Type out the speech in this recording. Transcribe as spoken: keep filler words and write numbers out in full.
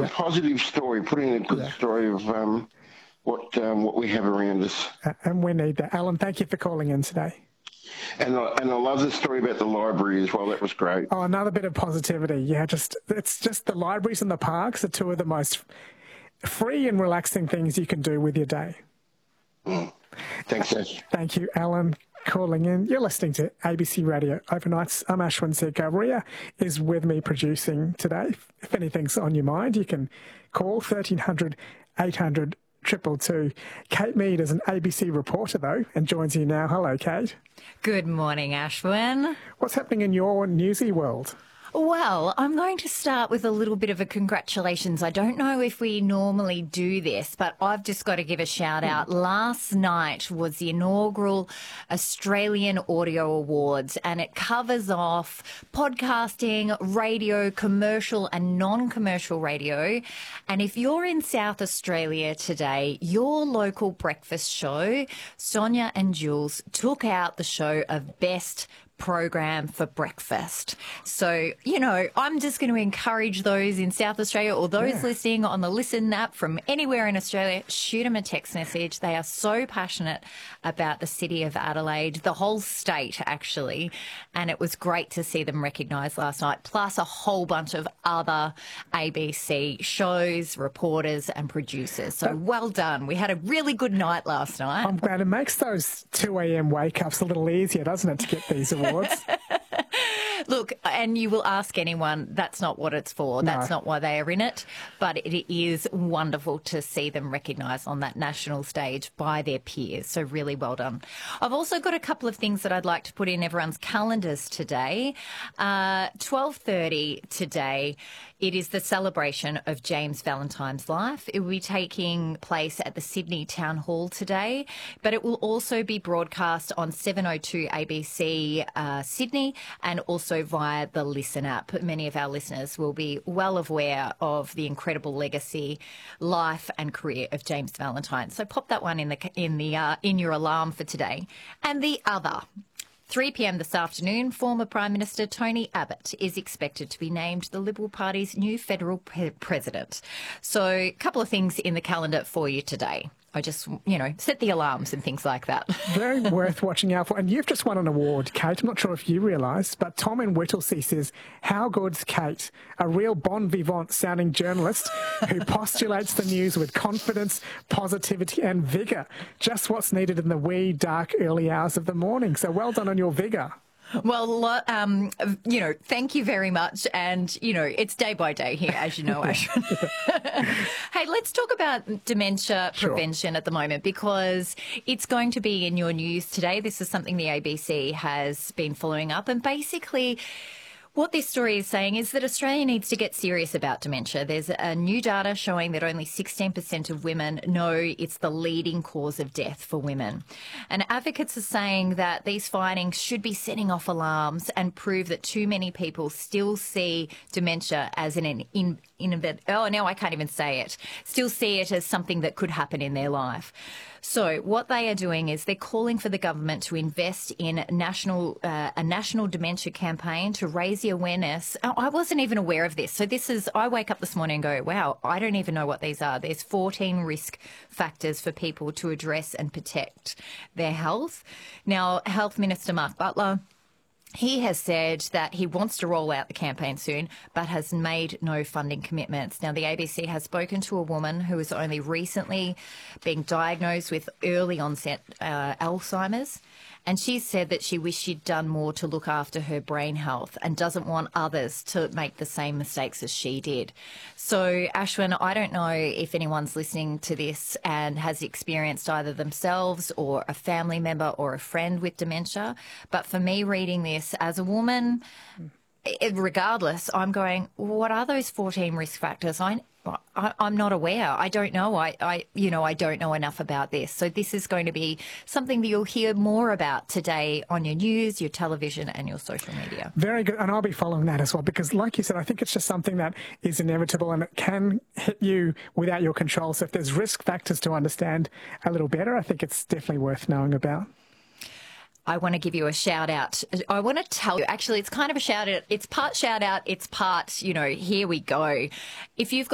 a yeah. positive story, putting in a good Yeah. story of um, what um, what we have around us. Uh, and we need that. Alan, thank you for calling in today. And I, and I love the story about the library as well. That was great. Oh, another bit of positivity. Yeah, just it's just the libraries and the parks are two of the most free and relaxing things you can do with your day. Mm. Thanks, Ash. Thank you, Alan, calling in. You're listening to A B C Radio Overnights. I'm Ashwin Sekhar. Ria is with me producing today. If anything's on your mind, you can call thirteen hundred, eight hundred, two two two. Kate Mead is an A B C reporter, though, and joins you now. Hello, Kate. Good morning, Ashwin. What's happening in your newsy world? Well, I'm going to start with a little bit of a congratulations. I don't know if we normally do this, but I've just got to give a shout out. Last night was the inaugural Australian Audio Awards, and it covers off podcasting, radio, commercial and non-commercial radio. And if you're in South Australia today, your local breakfast show, Sonia and Jules, took out the show of Best Program for breakfast. So, you know, I'm just going to encourage those in South Australia or those Yeah. listening on the Listen app from anywhere in Australia, shoot them a text message. They are so passionate about the city of Adelaide, the whole state actually, and it was great to see them recognised last night, plus a whole bunch of other A B C shows, reporters and producers. So well done. We had a really good night last night. I'm glad it makes those two a m wake-ups a little easier, doesn't it, to get these awards? Look, and you will ask anyone, that's not what it's for. That's No. not why they are in it. But it is wonderful to see them recognised on that national stage by their peers. So really well done. I've also got a couple of things that I'd like to put in everyone's calendars today. Uh, twelve thirty today, it is the celebration of James Valentine's life. It will be taking place at the Sydney Town Hall today, but it will also be broadcast on seven oh two A B C uh, Sydney and also via the Listen app. Many of our listeners will be well aware of the incredible legacy, life and career of James Valentine. So pop that one in the in the uh, in your alarm for today. And the other, three p m this afternoon, former Prime Minister Tony Abbott is expected to be named the Liberal Party's new federal pre- president. So a couple of things in the calendar for you today. I just, you know, set the alarms and things like that. Very worth watching out for. And you've just won an award, Kate. I'm not sure if you realise, but Tom in Whittlesea says, how good's Kate? A real bon vivant sounding journalist who postulates the news with confidence, positivity and vigour. Just what's needed in the wee, dark, early hours of the morning. So well done on your vigour. Well, lo- um, you know, thank you very much. And, you know, it's day by day here, as you know, Ashwin. Hey, let's talk about dementia Sure. prevention at the moment, because it's going to be in your news today. This is something the A B C has been following up. And basically, what this story is saying is that Australia needs to get serious about dementia. There's a new data showing that only sixteen percent of women know it's the leading cause of death for women. And advocates are saying that these findings should be setting off alarms and prove that too many people still see dementia as an in, in, in oh, now I can't even say it, still see it as something that could happen in their life. So what they are doing is they're calling for the government to invest in national uh, a national dementia campaign to raise the awareness. Oh, I wasn't even aware of this. So this is, I wake up this morning and go, wow, I don't even know what these are. There's fourteen risk factors for people to address and protect their health. Now, Health Minister Mark Butler, he has said that he wants to roll out the campaign soon, but has made no funding commitments. Now, the A B C has spoken to a woman who has only recently been diagnosed with early onset uh, Alzheimer's, and she said that she wished she'd done more to look after her brain health and doesn't want others to make the same mistakes as she did. So, Ashwin, I don't know if anyone's listening to this and has experienced either themselves or a family member or a friend with dementia, but for me reading this as a woman, it, regardless, I'm going, what are those fourteen risk factors? I, I, I'm not aware. I don't know. I, I, you know, I don't know enough about this. So this is going to be something that you'll hear more about today on your news, your television and your social media. Very good. And I'll be following that as well, because like you said, I think it's just something that is inevitable and it can hit you without your control. So if there's risk factors to understand a little better, I think it's definitely worth knowing about. I want to give you a shout out. I want to tell you, actually, it's kind of a shout out. It's part shout out. It's part, you know, here we go. If you've got